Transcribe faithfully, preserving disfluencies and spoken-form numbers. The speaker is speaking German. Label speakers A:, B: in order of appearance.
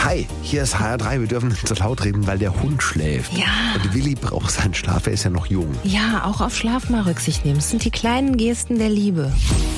A: Hi, hier ist H R drei. Wir dürfen nicht so laut reden, weil der Hund schläft.
B: Ja.
A: Und Willi braucht seinen Schlaf, er ist ja noch jung.
B: Ja, auch auf Schlaf mal Rücksicht nehmen. Das sind die kleinen Gesten der Liebe.